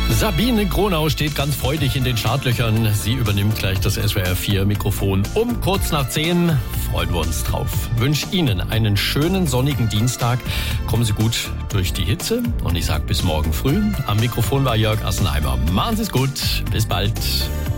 Sabine Gronau steht ganz freudig in den Startlöchern. Sie übernimmt gleich das SWR 4 Mikrofon um kurz nach 10. Freuen wir uns drauf. Wünsche Ihnen einen schönen sonnigen Dienstag. Kommen Sie gut durch die Hitze und ich sage bis morgen früh. Am Mikrofon war Jörg Assenheimer. Machen Sie es gut. Bis bald.